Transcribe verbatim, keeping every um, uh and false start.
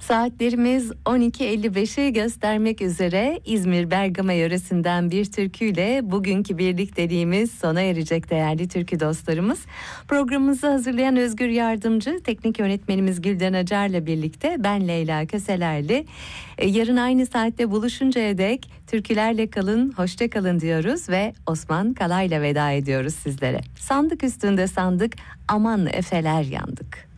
Saatlerimiz on iki elli beşi göstermek üzere. İzmir Bergama yöresinden bir türküyle bugünkü birlikteliğimiz sona erecek değerli türkü dostlarımız. Programımızı hazırlayan Özgür Yardımcı, teknik yönetmenimiz Gülden Acar'la birlikte ben Leyla Köselerli. Yarın aynı saatte buluşuncaya dek türkülerle kalın, hoşça kalın diyoruz ve Osman Kalay'la veda ediyoruz sizlere. Sandık üstünde sandık, aman efeler yandık.